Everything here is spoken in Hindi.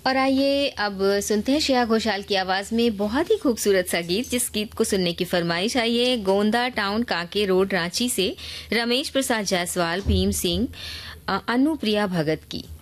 और आइए अब सुनते हैं श्रेया घोषाल की आवाज में बहुत ही खूबसूरत सा गीत। जिस गीत को सुनने की फरमाइश आई है गोंदा टाउन, कांके रोड, रांची से रमेश प्रसाद जायसवाल, भीम सिंह, अनुप्रिया भगत की।